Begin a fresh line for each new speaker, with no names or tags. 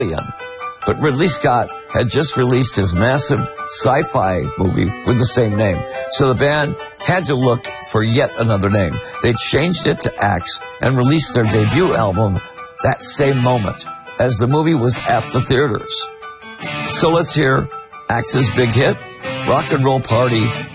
But Ridley Scott had just released his massive sci-fi movie with the same name. So the band had to look for yet another name. They changed it to Axe and released their debut album that same moment as the movie was at the theaters. So let's hear Axe's big hit, Rock and Roll Party,